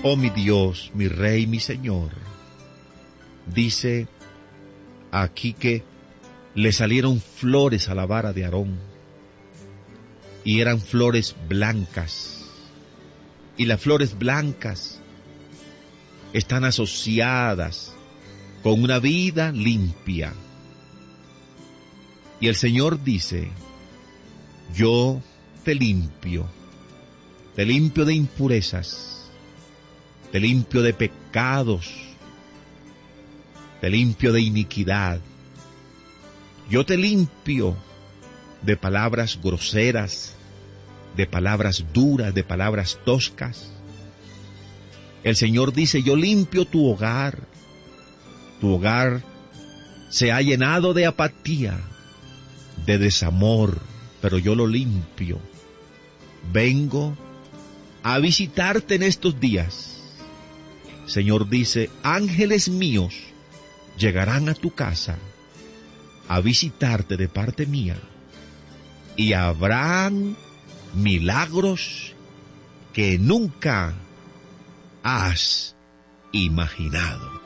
Oh mi Dios, mi Rey, mi Señor. Dice aquí que le salieron flores a la vara de Aarón, y eran flores blancas, y las flores blancas están asociadas con una vida limpia. Y el Señor dice, yo te limpio de impurezas, te limpio de pecados, te limpio de iniquidad. Yo te limpio de palabras groseras, de palabras duras, de palabras toscas. El Señor dice, yo limpio tu hogar. Tu hogar se ha llenado de apatía, de desamor, pero yo lo limpio. Vengo a visitarte en estos días. Señor dice, ángeles míos llegarán a tu casa a visitarte de parte mía, y habrán milagros que nunca has imaginado.